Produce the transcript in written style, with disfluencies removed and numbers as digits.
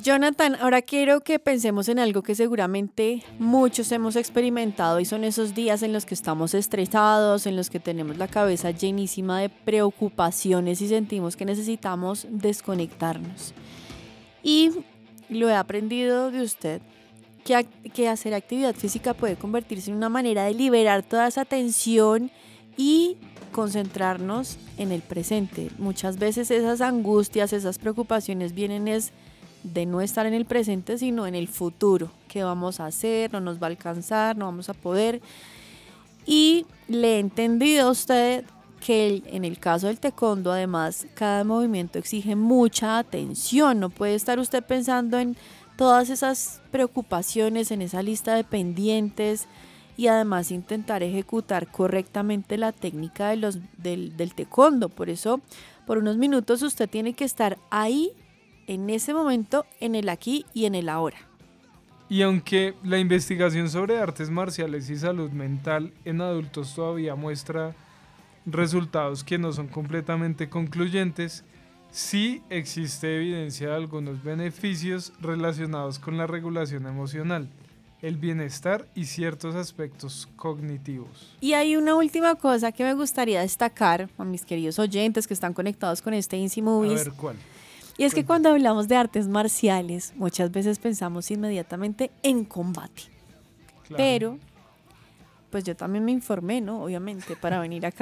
Jonathan, ahora quiero que pensemos en algo que seguramente muchos hemos experimentado y son esos días en los que estamos estresados, en los que tenemos la cabeza llenísima de preocupaciones y sentimos que necesitamos desconectarnos. Y lo he aprendido de usted, que hacer actividad física puede convertirse en una manera de liberar toda esa tensión y concentrarnos en el presente. Muchas veces esas angustias, esas preocupaciones vienen es de no estar en el presente, sino en el futuro. ¿Qué vamos a hacer? ¿No nos va a alcanzar? ¿No vamos a poder? Y le he entendido a usted que en el caso del taekwondo, además, cada movimiento exige mucha atención. No puede estar usted pensando en todas esas preocupaciones, en esa lista de pendientes y además intentar ejecutar correctamente la técnica del taekwondo. Por eso, por unos minutos usted tiene que estar ahí, en ese momento, en el aquí y en el ahora. Y aunque la investigación sobre artes marciales y salud mental en adultos todavía muestra resultados que no son completamente concluyentes, sí existe evidencia de algunos beneficios relacionados con la regulación emocional, el bienestar y ciertos aspectos cognitivos. Y hay una última cosa que me gustaría destacar a mis queridos oyentes que están conectados con este Easy A Movies. ver, ¿cuál? Y es que Cuéntame. cuando hablamos de artes marciales, muchas veces pensamos inmediatamente en combate. Claro. Pero, pues yo también me informé, ¿no? Obviamente, para venir acá